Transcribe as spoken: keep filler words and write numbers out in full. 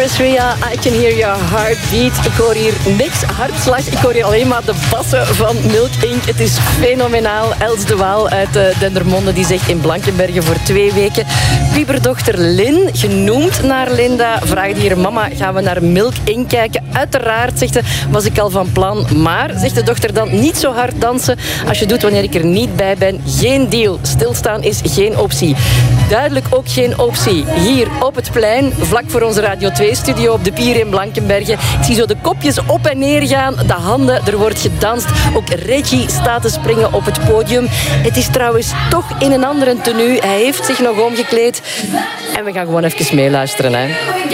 Svea, I can hear your heartbeat. Ik hoor hier niks hartslag. Ik hoor hier alleen maar de bassen van Milk Incorporated. Het is fenomenaal. Els de Waal uit uh, Dendermonde die zegt in Blankenberge voor twee weken. Puberdochter Lin, genoemd naar Linda, vraagt hier: mama, gaan we naar Milk Incorporated kijken? Uiteraard, zegt ze, was ik al van plan. Maar, zegt de dochter dan, niet zo hard dansen. Als je doet wanneer ik er niet bij ben, geen deal. Stilstaan is geen optie. Duidelijk ook geen optie. Hier op het plein, vlak voor onze Radio twee-studio op de Pier in Blankenberge. Ik zie zo de kopjes op en neer gaan, de handen, er wordt gedanst. Ook Reggie staat te springen op het podium. Het is trouwens toch in een andere tenue. Hij heeft zich nog omgekleed. En we gaan gewoon even meeluisteren, hè.